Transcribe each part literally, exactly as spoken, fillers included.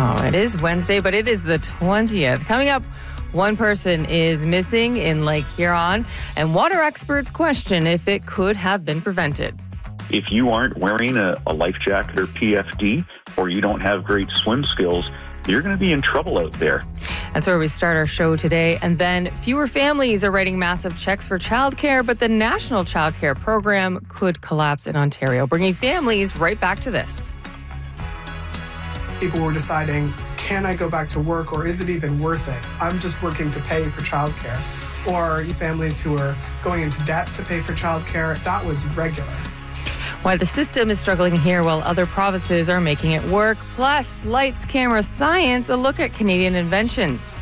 Oh, it is Wednesday, but it is the twentieth. Coming up, one person is missing in Lake Huron, and water experts question if it could have been prevented. If you aren't wearing a, a life jacket or P F D, or you don't have great swim skills, you're going to be in trouble out there. That's where we start our show today. And then fewer families are writing massive checks for childcare, but the national childcare program could collapse in Ontario, bringing families right back to this. People were deciding, can I go back to work, or is it even worth it? I'm just working to pay for childcare. Or you families who are going into debt to pay for childcare, that was regular. Why the system is struggling here while other provinces are making it work. Plus, lights, camera, science, a look at Canadian inventions.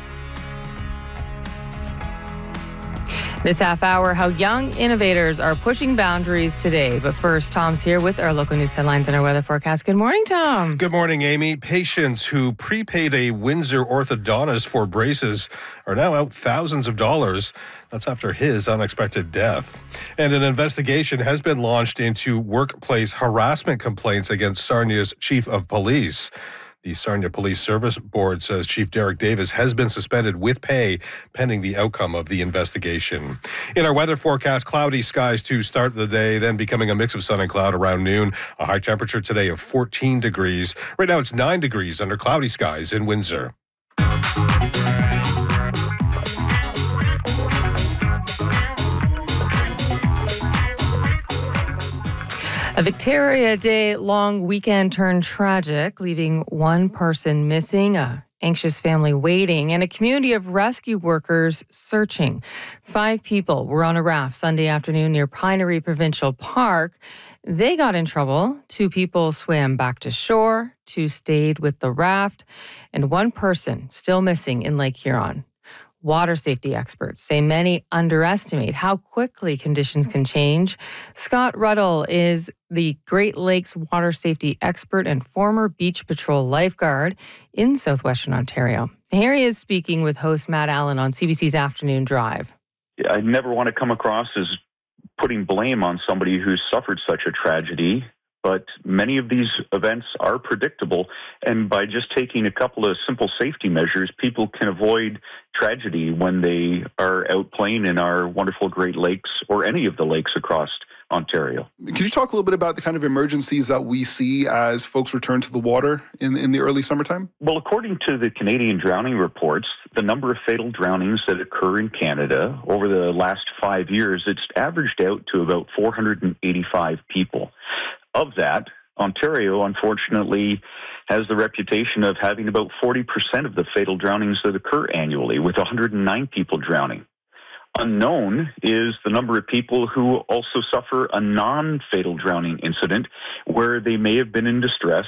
This half hour, how young innovators are pushing boundaries today. But first, Tom's here with our local news headlines and our weather forecast. Good morning, Tom. Good morning, Amy. Patients who prepaid a Windsor orthodontist for braces are now out thousands of dollars. That's after his unexpected death. And an investigation has been launched into workplace harassment complaints against Sarnia's chief of police. The Sarnia Police Service Board says Chief Derek Davis has been suspended with pay pending the outcome of the investigation. In our weather forecast, cloudy skies to start the day, then becoming a mix of sun and cloud around noon. A high temperature today of fourteen degrees. Right now it's nine degrees under cloudy skies in Windsor. A Victoria Day long weekend turned tragic, leaving one person missing, a anxious family waiting, and a community of rescue workers searching. Five people were on a raft Sunday afternoon near Pinery Provincial Park. They got in trouble. Two people swam back to shore, two stayed with the raft, and one person still missing in Lake Huron. Water safety experts say many underestimate how quickly conditions can change. Scott Ruddle is the Great Lakes water safety expert and former Beach Patrol lifeguard in southwestern Ontario. Here he is speaking with host Matt Allen on C B C's Afternoon Drive. I never want to come across as putting blame on somebody who's suffered such a tragedy, but many of these events are predictable, and by just taking a couple of simple safety measures, people can avoid tragedy when they are out playing in our wonderful Great Lakes or any of the lakes across Ontario. Can you talk a little bit about the kind of emergencies that we see as folks return to the water in, in the early summertime? Well, according to the Canadian drowning reports, the number of fatal drownings that occur in Canada over the last five years, it's averaged out to about four hundred eighty-five people. Of that, Ontario, unfortunately, has the reputation of having about forty percent of the fatal drownings that occur annually, with one hundred nine people drowning. Unknown is the number of people who also suffer a non-fatal drowning incident where they may have been in distress